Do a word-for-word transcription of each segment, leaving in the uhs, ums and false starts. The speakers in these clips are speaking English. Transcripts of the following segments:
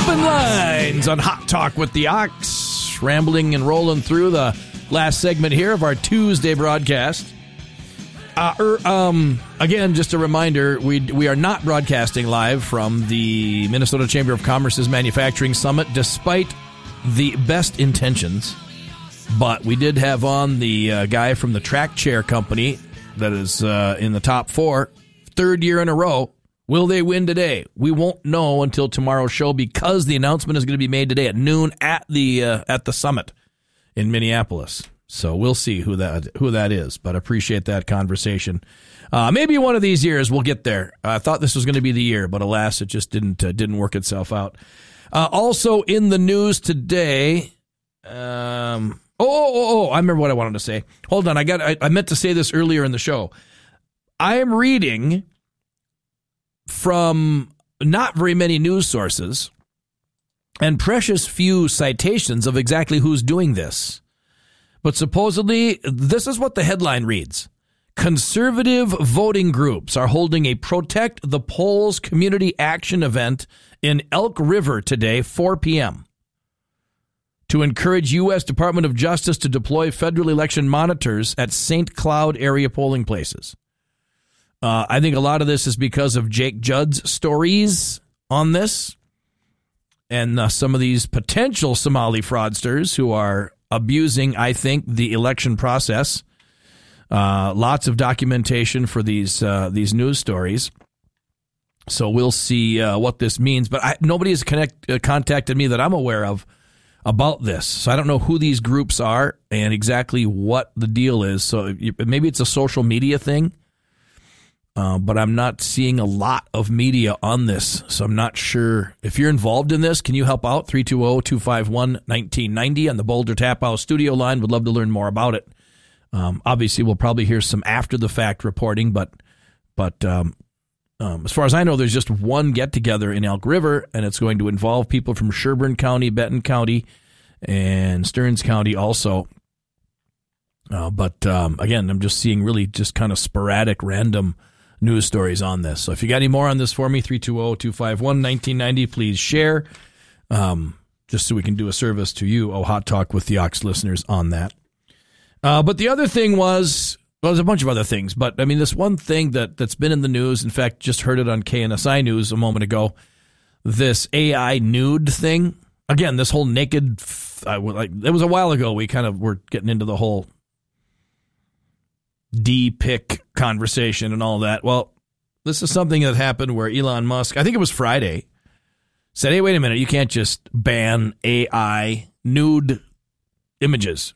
Open lines on Hot Talk with the Ox. Rambling and rolling through the last segment here of our Tuesday broadcast. Uh, er, um, again, just a reminder, we we are not broadcasting live from the Minnesota Chamber of Commerce's Manufacturing Summit, despite the best intentions. But we did have on the uh, guy from the Track Chair Company that is uh, in the top four, third year in a row. Will they win today? We won't know until tomorrow's show because the announcement is going to be made today at noon at the uh, at the summit in Minneapolis. So we'll see who that who that is. But appreciate that conversation. Uh, maybe one of these years we'll get there. I thought this was going to be the year, but alas, it just didn't uh, didn't work itself out. Uh, also in the news today. Um, oh, oh, oh, oh, I remember what I wanted to say. Hold on, I got I, I meant to say this earlier in the show. I am reading from not very many news sources and precious few citations of exactly who's doing this. But supposedly, this is what the headline reads. Conservative voting groups are holding a Protect the Polls community action event in Elk River today, four p.m., to encourage U S Department of Justice to deploy federal election monitors at Saint Cloud area polling places. Uh, I think a lot of this is because of Jake Judd's stories on this and uh, some of these potential Somali fraudsters who are abusing, I think, the election process. Uh, lots of documentation for these uh, these news stories. So we'll see uh, what this means. But I, nobody has connect, uh, contacted me that I'm aware of about this. So I don't know who these groups are and exactly what the deal is. So maybe it's a social media thing. Uh, but I'm not seeing a lot of media on this, so I'm not sure. If you're involved in this, can you help out? three two zero, two five one, one nine nine zero on the Boulder Tap House studio line. Would love to learn more about it. Um, obviously, we'll probably hear some after-the-fact reporting, but but um, um, as far as I know, there's just one get-together in Elk River, and it's going to involve people from Sherburne County, Benton County, and Stearns County also. Uh, but um, again, I'm just seeing really just kind of sporadic, random news stories on this. So if you got any more on this for me, three two zero, two five one, one nine nine zero, please share, um, just so we can do a service to you, oh, Hot Talk with the Ox listeners on that. Uh, but the other thing was, well, there's a bunch of other things, but I mean, this one thing that, that's been in the news, in fact, just heard it on K N S I News a moment ago, this A I nude thing. Again, this whole naked, uh, like it was a while ago, we kind of were getting into the whole D-pick conversation and all that. Well, this is something that happened where Elon Musk, I think it was Friday, said, hey, wait a minute, you can't just ban A I nude images.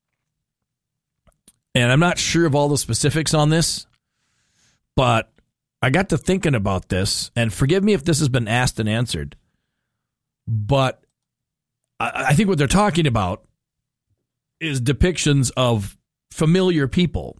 And I'm not sure of all the specifics on this, but I got to thinking about this, and forgive me if this has been asked and answered, but I, I think what they're talking about is depictions of familiar people.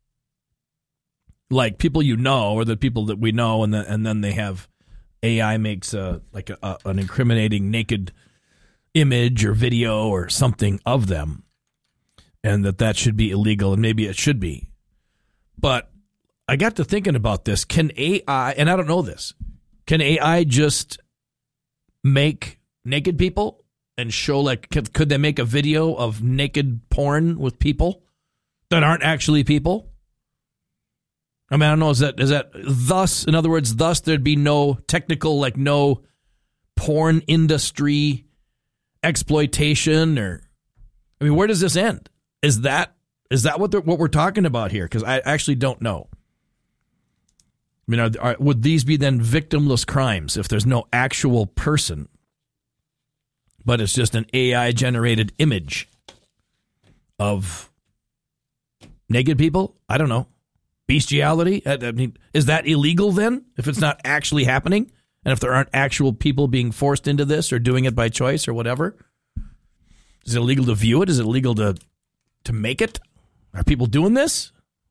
Like people you know, or the people that we know, and then and then they have A I makes a like a, a, an incriminating naked image or video or something of them, and that that should be illegal, and maybe it should be. But I got to thinking about this. Can A I, and I don't know this, can A I just make naked people and show like could, could they make a video of naked porn with people that aren't actually people? I mean, I don't know, is that, is that thus, in other words, thus there'd be no technical, like no porn industry exploitation or, I mean, where does this end? Is that, is that what what we're talking about here? Because I actually don't know. I mean, are, are, would these be then victimless crimes if there's no actual person, but it's just an A I-generated image of naked people? I don't know. Bestiality? I mean, is that illegal then if it's not actually happening? And if there aren't actual people being forced into this or doing it by choice or whatever? Is it illegal to view it? Is it illegal to to make it? Are people doing this?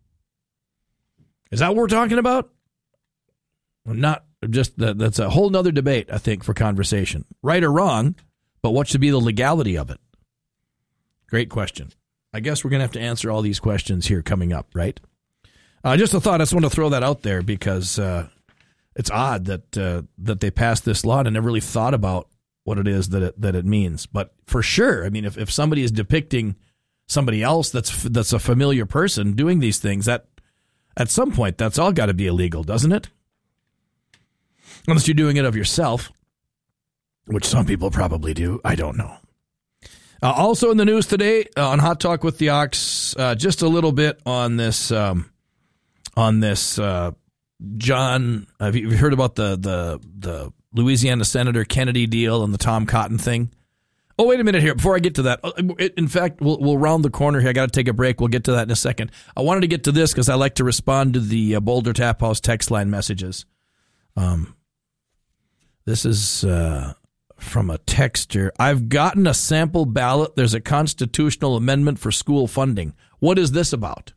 Is that what we're talking about? I'm not just, that's a whole nother debate, I think, for conversation. Right or wrong, but what should be the legality of it? Great question. I guess we're going to have to answer all these questions here coming up, right? Uh, just a thought. I just want to throw that out there because uh, it's odd that uh, that they passed this law and I never really thought about what it is that it, that it means. But for sure, I mean, if, if somebody is depicting somebody else that's that's a familiar person doing these things, that at some point, that's all got to be illegal, doesn't it? Unless you're doing it of yourself, which some people probably do. I don't know. Uh, also in the news today uh, on Hot Talk with the Ox, uh, just a little bit on this um, on this uh, John. Have you heard about the the the Louisiana Senator Kennedy deal and the Tom Cotton thing? Oh, wait a minute here. Before I get to that, in fact, we'll we'll round the corner here. I got to take a break. We'll get to that in a second. I wanted to get to this because I like to respond to the uh, Boulder Tap House text line messages. Um, this is. Uh, From a texter, I've gotten a sample ballot. There's a constitutional amendment for school funding. What is this about?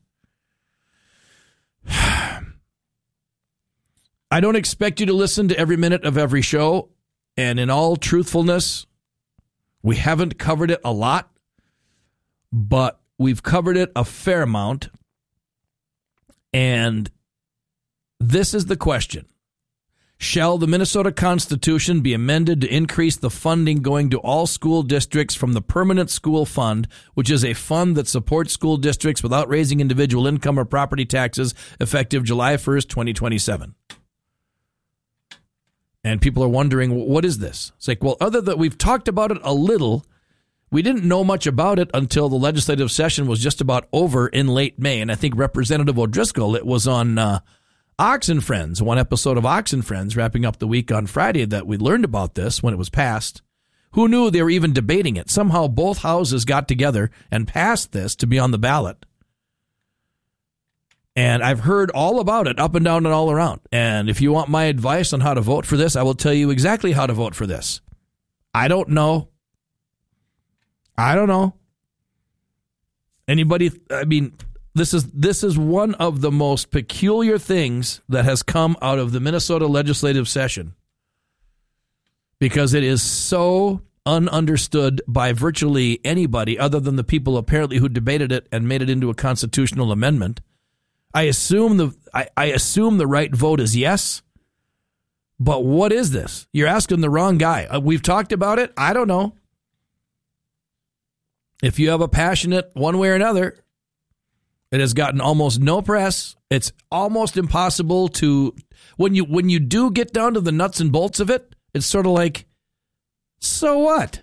I don't expect you to listen to every minute of every show. And in all truthfulness, we haven't covered it a lot, but we've covered it a fair amount. And this is the question. Shall the Minnesota Constitution be amended to increase the funding going to all school districts from the Permanent School Fund, which is a fund that supports school districts without raising individual income or property taxes, effective July first, twenty twenty-seven? And people are wondering, what is this? It's like, well, other than we've talked about it a little, we didn't know much about it until the legislative session was just about over in late May. And I think Representative O'Driscoll, it was on uh, Ox and Friends, one episode of Ox and Friends, wrapping up the week on Friday, that we learned about this when it was passed. Who knew they were even debating it? Somehow both houses got together and passed this to be on the ballot. And I've heard all about it, up and down and all around. And if you want my advice on how to vote for this, I will tell you exactly how to vote for this. I don't know. I don't know. Anybody, I mean... This is this is one of the most peculiar things that has come out of the Minnesota legislative session, because it is so ununderstood by virtually anybody other than the people apparently who debated it and made it into a constitutional amendment. I assume the I, I assume the right vote is yes, but what is this? You're asking the wrong guy. Uh, we've talked about it. I don't know. If you have a passionate one way or another. It has gotten almost no press. It's almost impossible to, when you when you do get down to the nuts and bolts of it, it's sort of like, so what?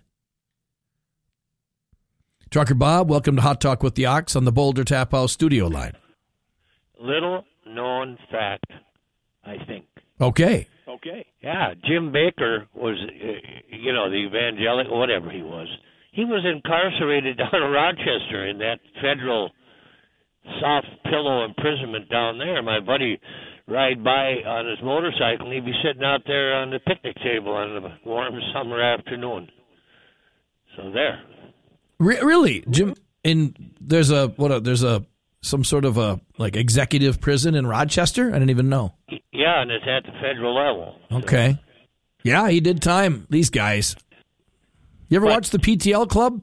Trucker Bob, welcome to Hot Talk with the Ox on the Boulder Tap House studio line. Little known fact, I think. Okay. Okay. Yeah, Jim Baker was, uh, you know, the evangelical, whatever he was. He was incarcerated down in Rochester in that federal soft pillow imprisonment down there. My buddy ride by on his motorcycle, and he'd be sitting out there on the picnic table on a warm summer afternoon. So there. Re- really, Jim? In there's a what? A, there's a some sort of a like executive prison in Rochester. I didn't even know. Yeah, and it's at the federal level. Okay. So. Yeah, he did time. These guys. You ever but, watch the P T L Club?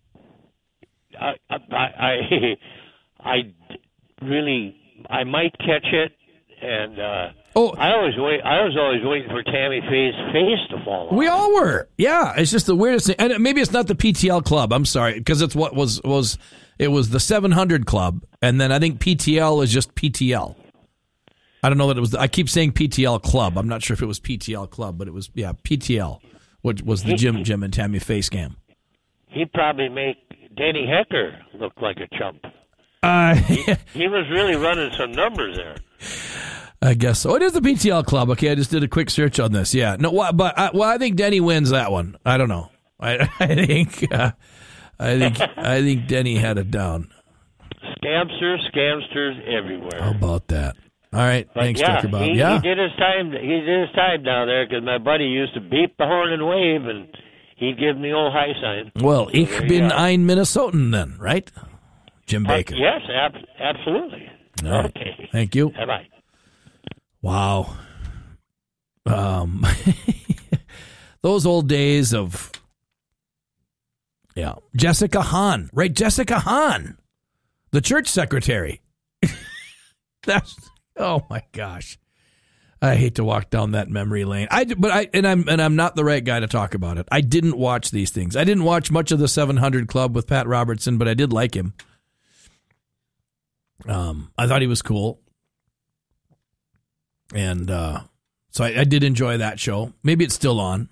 I. I, I I really, I might catch it, and uh, oh, I always wait. I was always waiting for Tammy Faye's face to fall off. We all were, yeah. It's just the weirdest thing, and maybe it's not the P T L Club. I'm sorry, because it's what was was it was the seven hundred Club, and then I think P T L is just P T L. I don't know that it was. The, I keep saying P T L Club. I'm not sure if it was P T L Club, but it was yeah P T L, which was the he, Jim Jim and Tammy Faye scam. He'd probably make Danny Hecker look like a chump. Uh, he, he was really running some numbers there. I guess so. It is the P T L Club. Okay, I just did a quick search on this. Yeah, no, but I, well, I think Denny wins that one. I don't know. I, I think, uh, I think, I think Denny had it down. Scamsters, scamsters everywhere. How about that? All right, but thanks, yeah, Tucker Bob. He, yeah, he did his time. He did his time down there because my buddy used to beep the horn and wave, and he'd give me the old high sign. Well, so ich bin ein Minnesotan then, right? Jim Baker. Uh, yes, ab- absolutely. All right. Okay. Thank you. Bye-bye. Wow. Um, those old days of, yeah, Jessica Hahn, right? Jessica Hahn, the church secretary. That's, oh my gosh. I hate to walk down that memory lane. I but I and I'm and I'm not the right guy to talk about it. I didn't watch these things. I didn't watch much of the seven hundred Club with Pat Robertson, but I did like him. Um, I thought he was cool, and uh, so I, I did enjoy that show. Maybe it's still on,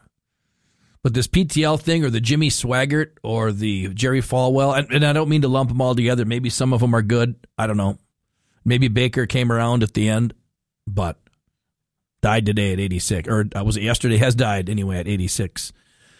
but this P T L thing, or the Jimmy Swaggart, or the Jerry Falwell, and, and I don't mean to lump them all together. Maybe some of them are good. I don't know. Maybe Baker came around at the end, but. Died today at eighty-six, or uh, was it yesterday? Has died anyway at eighty-six.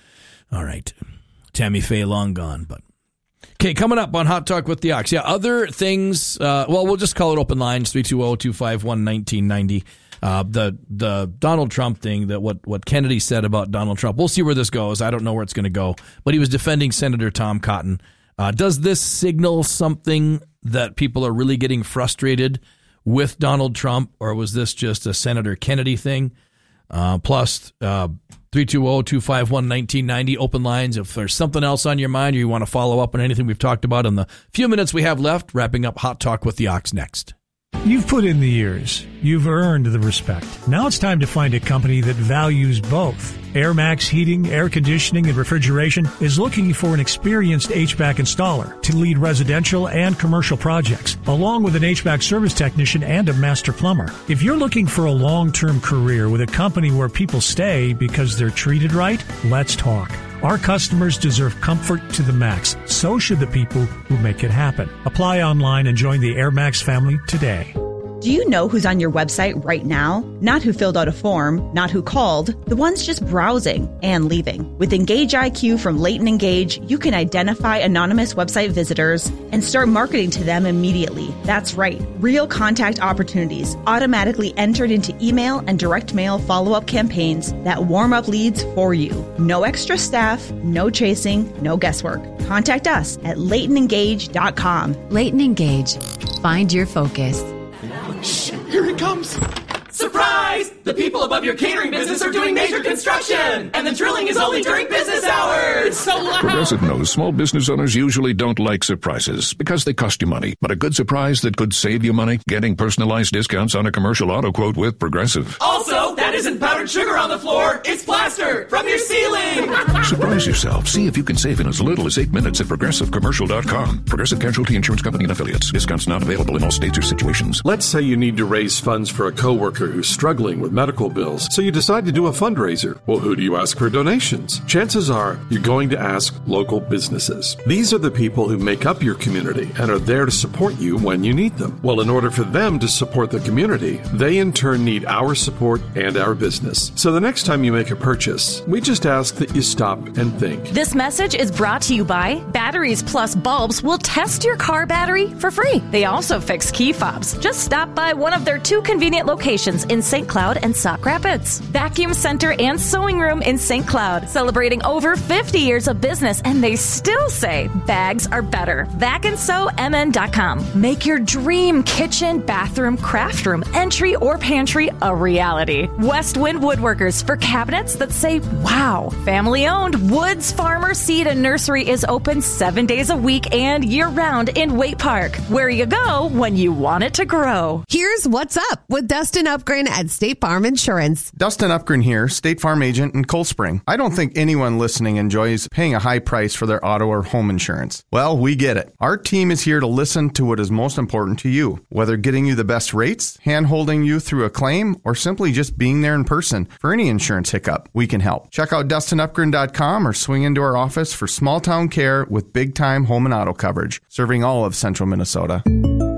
All right. Tammy Faye long gone. But okay, coming up on Hot Talk with the Ox. Yeah, other things, uh, well, we'll just call it open lines, three two zero, two five one, one nine nine zero. Uh, the the Donald Trump thing, that what, what Kennedy said about Donald Trump. We'll see where this goes. I don't know where it's going to go. But he was defending Senator Tom Cotton. Uh, does this signal something that people are really getting frustrated with Donald Trump, or was this just a Senator Kennedy thing? Uh, plus, uh, three two zero, two five one, one nine nine zero, open lines. If there's something else on your mind or you want to follow up on anything we've talked about in the few minutes we have left, wrapping up Hot Talk with the Ox next. You've put in the years. You've earned the respect. Now it's time to find a company that values both. Air Max Heating, Air Conditioning, and Refrigeration is looking for an experienced H V A C installer to lead residential and commercial projects, along with an H V A C service technician and a master plumber. If you're looking for a long-term career with a company where people stay because they're treated right, let's talk. Our customers deserve comfort to the max. So should the people who make it happen. Apply online and join the Air Max family today. Do you know who's on your website right now? Not who filled out a form, not who called, the ones just browsing and leaving. With Engage I Q from Leighton Engage, you can identify anonymous website visitors and start marketing to them immediately. That's right. Real contact opportunities automatically entered into email and direct mail follow-up campaigns that warm up leads for you. No extra staff, no chasing, no guesswork. Contact us at leighton engage dot com. Leighton Engage. Find your focus. Shh, here it comes. Surprise! The people above your catering business are doing major construction, and the drilling is only during business hours. It's so loud. Progressive knows small business owners usually don't like surprises because they cost you money. But a good surprise that could save you money? Getting personalized discounts on a commercial auto quote with Progressive. Also, that isn't powdered sugar on the floor. It's plaster from your ceiling. Surprise yourself. See if you can save in as little as eight minutes at progressive commercial dot com. Progressive Casualty Insurance Company and Affiliates. Discounts not available in all states or situations. Let's say you need to raise funds for a coworker who's struggling with medical bills, so you decide to do a fundraiser. Well, who do you ask for donations? Chances are you're going to ask local businesses. These are the people who make up your community and are there to support you when you need them. Well, in order for them to support the community, they in turn need our support and our business. So the next time you make a purchase, we just ask that you stop and think. This message is brought to you by Batteries Plus Bulbs will test your car battery for free. They also fix key fobs. Just stop by one of their two convenient locations in Saint Cloud and Sauk Rapids. Vacuum Center and Sewing Room in Saint Cloud, celebrating over fifty years of business, and they still say bags are better. vac and sew m n dot com. Make your dream kitchen, bathroom, craft room, entry, or pantry a reality. West Wind Woodworkers for cabinets that say wow. Family owned Woods Farmer Seed and Nursery is open seven days a week and year round in Waite Park, where you go when you want it to grow. Here's what's up with Dustin Upgren at State Farm Insurance. Dustin Upgren here, State Farm agent in Cold Spring. I don't think anyone listening enjoys paying a high price for their auto or home insurance. Well, we get it. Our team is here to listen to what is most important to you, whether getting you the best rates, hand-holding you through a claim, or simply just being there in person for any insurance hiccup. We can help. Check out dustin upgren dot com or swing into our office for small town care with big-time home and auto coverage, serving all of central Minnesota.